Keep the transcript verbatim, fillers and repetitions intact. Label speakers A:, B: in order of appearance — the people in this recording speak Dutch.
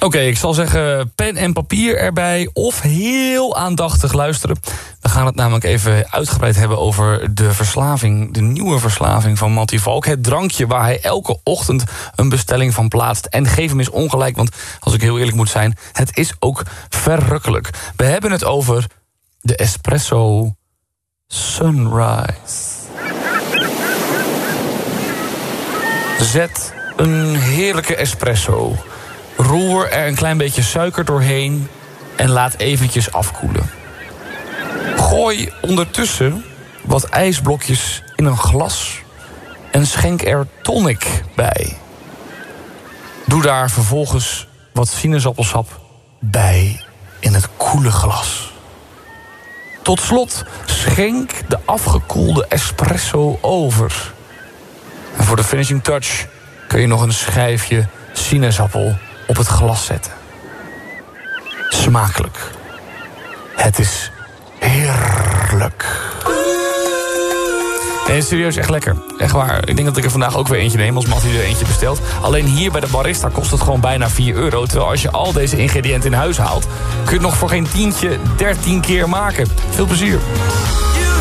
A: Oké, okay, ik zal zeggen pen en papier erbij of heel aandachtig luisteren. We gaan het namelijk even uitgebreid hebben over de verslaving, de nieuwe verslaving van Mattie Valk. Het drankje waar hij elke ochtend een bestelling van plaatst. En geef hem eens ongelijk, want als ik heel eerlijk moet zijn, het is ook verrukkelijk. We hebben het over de Espresso Sunrise. Zet een heerlijke espresso. Roer er een klein beetje suiker doorheen en laat eventjes afkoelen. Gooi ondertussen wat ijsblokjes in een glas en schenk er tonic bij. Doe daar vervolgens wat sinaasappelsap bij in het koele glas. Tot slot schenk de afgekoelde espresso over. En voor de finishing touch kun je nog een schijfje sinaasappel op het glas zetten. Smakelijk. Het is heerlijk. Nee, serieus, echt lekker. Echt waar. Ik denk dat ik er vandaag ook weer eentje neem als Mattie er eentje bestelt. Alleen hier bij de barista kost het gewoon bijna vier euro. Terwijl als je al deze ingrediënten in huis haalt, kun je het nog voor geen tientje dertien keer maken. Veel plezier.